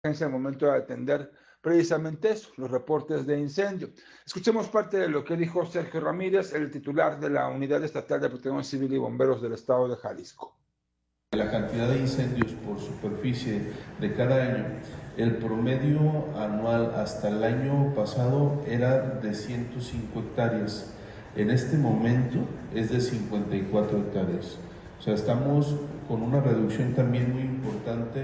al momento de atender precisamente eso, los reportes de incendio. Escuchemos parte de lo que dijo Sergio Ramírez, el titular de la Unidad Estatal de Protección Civil y Bomberos del Estado de Jalisco. La cantidad de incendios por superficie de cada año, el promedio anual hasta el año pasado era de 105 hectáreas. En este momento es de 54 hectáreas. O sea, estamos con una reducción también muy importante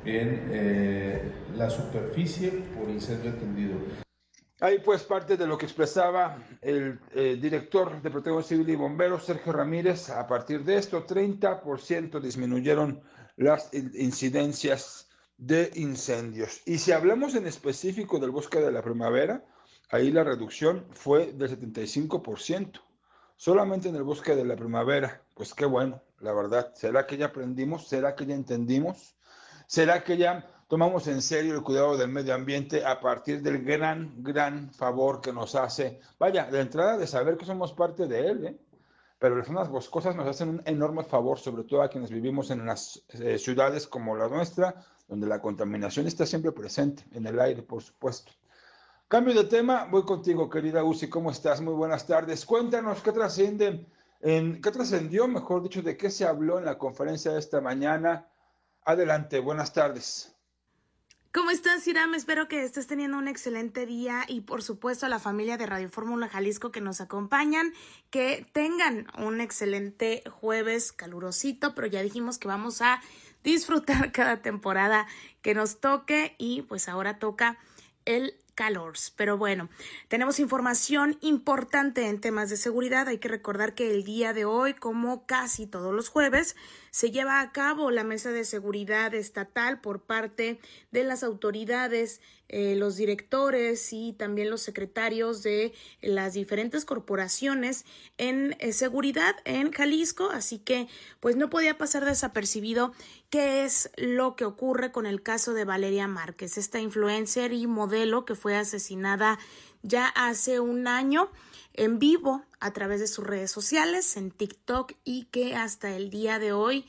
en la superficie por incendio atendido. Ahí pues parte de lo que expresaba el director de Protección Civil y Bomberos, Sergio Ramírez. A partir de esto, 30% disminuyeron las incidencias de incendios. Y si hablamos en específico del bosque de la primavera, ahí la reducción fue del 75%. Solamente en el bosque de la primavera. Pues qué bueno, la verdad. ¿Será que ya aprendimos? ¿Será que ya entendimos? ¿Será que ya tomamos en serio el cuidado del medio ambiente a partir del gran favor que nos hace? Vaya, la entrada de saber que somos parte de él, ¿eh? Pero las zonas boscosas nos hacen un enorme favor, sobre todo a quienes vivimos en las ciudades como la nuestra, donde la contaminación está siempre presente, en el aire, por supuesto. Cambio de tema, voy contigo, querida Uzi, ¿cómo estás? Muy buenas tardes. Cuéntanos qué trascendió, mejor dicho, de qué se habló en la conferencia de esta mañana. Adelante, buenas tardes. ¿Cómo estás, Hiram? Espero que estés teniendo un excelente día y, por supuesto, a la familia de Radio Fórmula Jalisco que nos acompañan, que tengan un excelente jueves calurosito, pero ya dijimos que vamos a disfrutar cada temporada que nos toque y pues ahora toca el calor. Pero bueno, tenemos información importante en temas de seguridad. Hay que recordar que el día de hoy, como casi todos los jueves, se lleva a cabo la mesa de seguridad estatal por parte de las autoridades, los directores y también los secretarios de las diferentes corporaciones en seguridad en Jalisco, así que pues no podía pasar desapercibido qué es lo que ocurre con el caso de Valeria Márquez, esta influencer y modelo que fue asesinada ya hace un año en vivo a través de sus redes sociales, en TikTok, y que hasta el día de hoy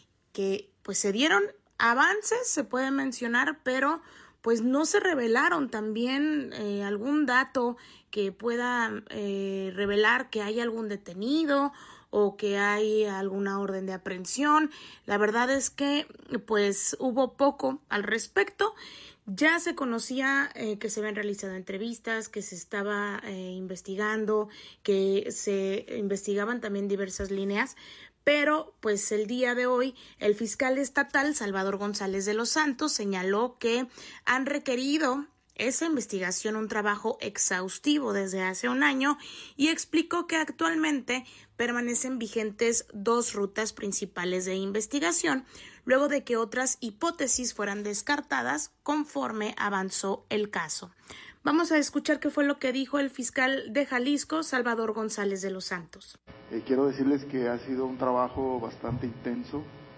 que pues se dieron avances, se puede mencionar, pero pues no se revelaron también algún dato que pueda revelar que hay algún detenido o que hay alguna orden de aprehensión. La verdad es que pues hubo poco al respecto. Ya se conocía que se habían realizado entrevistas, que se estaba investigando, que se investigaban también diversas líneas, pero pues el día de hoy el fiscal estatal Salvador González de los Santos señaló que han requerido esa investigación un trabajo exhaustivo desde hace un año y explicó que actualmente permanecen vigentes 2 rutas principales de investigación, luego de que otras hipótesis fueran descartadas conforme avanzó el caso. Vamos a escuchar qué fue lo que dijo el fiscal de Jalisco, Salvador González de los Santos. Quiero decirles que ha sido un trabajo bastante intenso.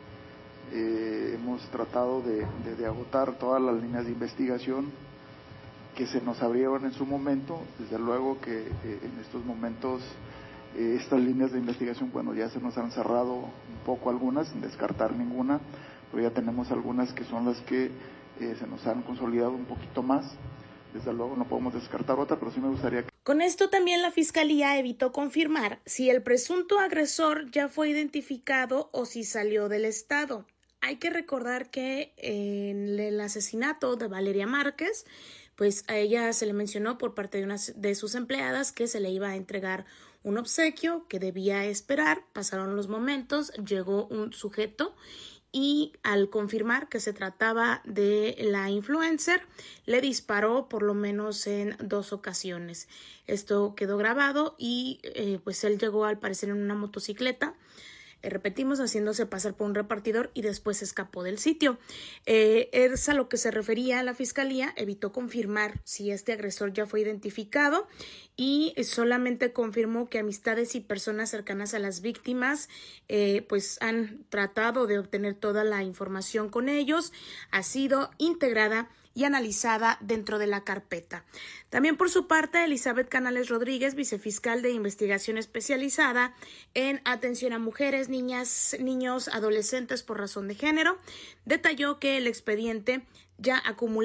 Hemos tratado de agotar todas las líneas de investigación que se nos abrieron en su momento. Desde luego que en estos momentos estas líneas de investigación, bueno, ya se nos han cerrado un poco algunas, sin descartar ninguna, pero ya tenemos algunas que son las que se nos han consolidado un poquito más. Desde luego no podemos descartar otra, pero sí me gustaría que... Con esto también la Fiscalía evitó confirmar si el presunto agresor ya fue identificado o si salió del estado. Hay que recordar que en el asesinato de Valeria Márquez, pues a ella se le mencionó por parte de una de sus empleadas que se le iba a entregar un obsequio que debía esperar. Pasaron los momentos, llegó un sujeto y al confirmar que se trataba de la influencer, le disparó por lo menos en 2 ocasiones. Esto quedó grabado y pues él llegó al parecer en una motocicleta. Repetimos, haciéndose pasar por un repartidor y después escapó del sitio. Es a lo que se refería la Fiscalía, evitó confirmar si este agresor ya fue identificado y solamente confirmó que amistades y personas cercanas a las víctimas pues han tratado de obtener toda la información con ellos, ha sido integrada y analizada dentro de la carpeta. También por su parte, Elizabeth Canales Rodríguez, vicefiscal de investigación especializada en atención a mujeres, niñas, niños, adolescentes por razón de género, detalló que el expediente ya acumula